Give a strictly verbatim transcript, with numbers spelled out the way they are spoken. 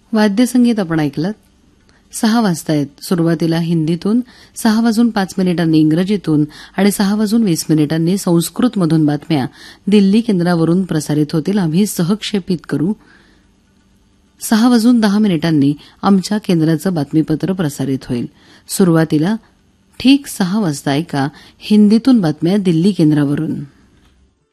वाद्यसंगीत आपण ऐकलं. सहा वाजतायत. सुरुवातीला हिंदीतून, सहा वाजून पाच मिनिटांनी इंग्रजीतून आणि सहा वाजून वीस मिनिटांनी संस्कृतमधून बातम्या दिल्ली केंद्रावरून प्रसारित होतील. आम्ही सहक्षेपित करू. सहा वाजून दहा मिनिटांनी आमच्या केंद्राचं बातमीपत्र प्रसारित होईल. सुरुवातीला ठीक सहा वाजता ऐका हिंदीतून बातम्या दिल्ली केंद्रावरून.